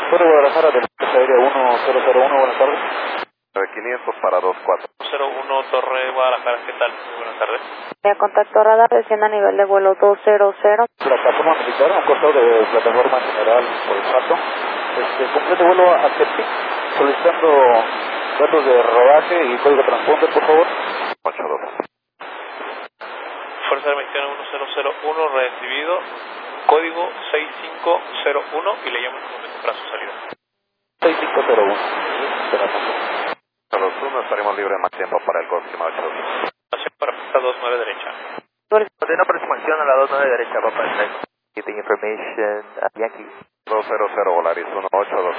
Torre Guadalajara de la aérea 1001, buenas tardes. 500 para 24. 01 Torre Guadalajara, ¿qué tal? Muy buenas tardes. Contacto radar, desciende a nivel de vuelo 200. Plataforma militar, un cortado de plataforma general por el paso. Completo vuelo a Tepic, solicitando datos de rodaje y código transponder, por favor. 82. Fuerza Aérea Mexicana 1001 recibido, código 6501 y le llamo en un momento para su salida. 6501. A los 1 estaremos libres más tiempo para el próximo 82. Para pista 29 derecha. Ordena aproximación a la 29 derecha, papá. Giving information, Yankee. 200 Volaris 182.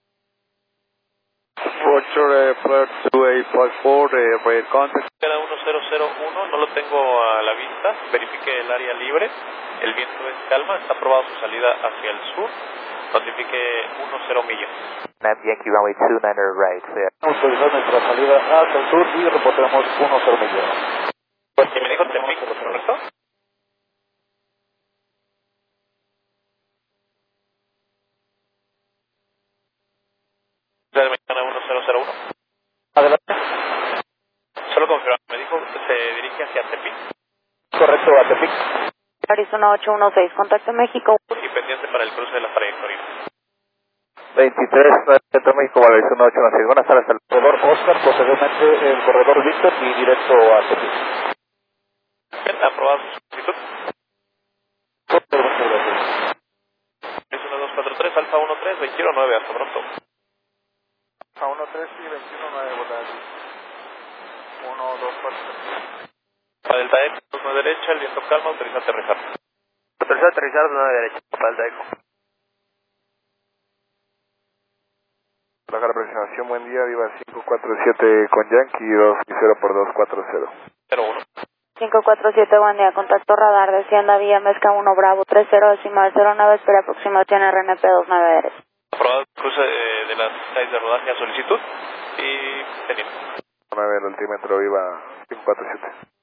Roger, flight 2854, red contact. Queda 1001, no lo tengo a la vista, verifique el área libre, el viento es calma, está aprobado su salida hacia el sur, notifique 10 millas. Map Yankee runway 29 right, clear. Vamos a realizar nuestra salida hacia el sur y reportamos 10 millas. Pues si me dijo Tepic, ¿correcto? Fuerza Mexicana 1001. Adelante. Solo confirmar, me dijo que se dirige hacia Tepic. Correcto, a Tepic. Arizona 816, contacto México. Y pendiente para el cruce de la trayectoria. 23, Centro México, Volaris 1816. Buenas tardes, el Corredor Oscar, posteriormente el corredor Víctor y directo a Tepic. Bien, aprobada su solicitud. Muchas gracias. Es 1243, Alfa 13, 219, hasta pronto. A 13 y 219 Volaris. 1243. Para Delta Eco, 29 derecha, el viento calma, autoriza aterrizar. Autoriza aterrizar 29 derecha, papá, Delta Eco. Bajar aproximación, buen día, Viva 547 con Yankee 260 por 240. 01. 547, buen día, contacto radar, descienda vía Mezca 1 Bravo 30 decimal 09, espera aproximación RNP 29 derecha. Aprobado el cruce de las 6 de rodaje a solicitud y teniendo. 9 el altímetro, Viva 547.